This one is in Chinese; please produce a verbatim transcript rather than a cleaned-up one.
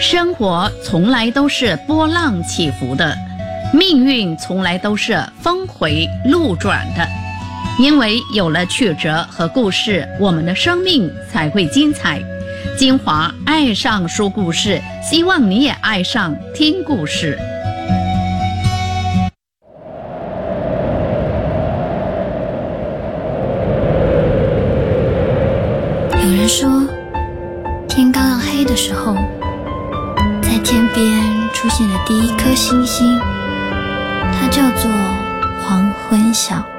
生活从来都是波浪起伏的，命运从来都是峰回路转的。因为有了曲折和故事，我们的生命才会精彩。金华爱上说故事，希望你也爱上听故事。 有人说，天刚要黑的时候，在天边出现了第一颗星星，它叫做黄昏晓。